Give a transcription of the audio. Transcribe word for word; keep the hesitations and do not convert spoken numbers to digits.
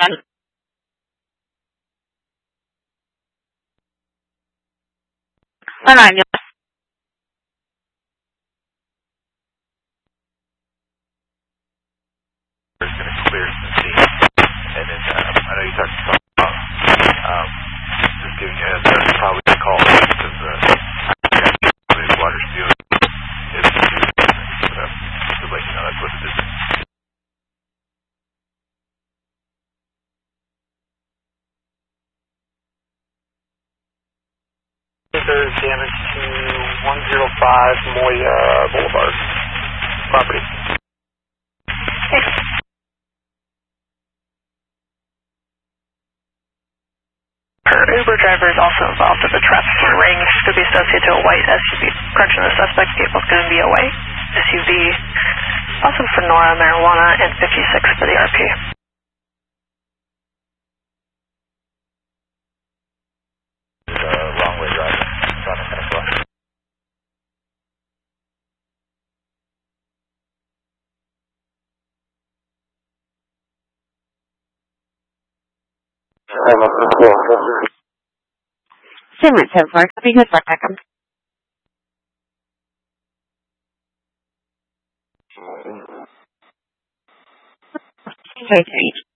one nine, yes. It's going to clear some scene. And then, uh, I know you talked about, um, just giving you a heads up, probably a call, because, uh, the water steel is, uh, to let you know that's what it is. There's damage to one oh five Moya Boulevard property. Okay. Her Uber driver is also involved in the traffic ring. Could be associated to a white S U V. Approaching the suspect vehicle is going to be a white S U V. Also for Nora, marijuana, and fifty-six for the R P. Wrong way driver. Simran ten four, copy, good luck, Beckham. Okay, three.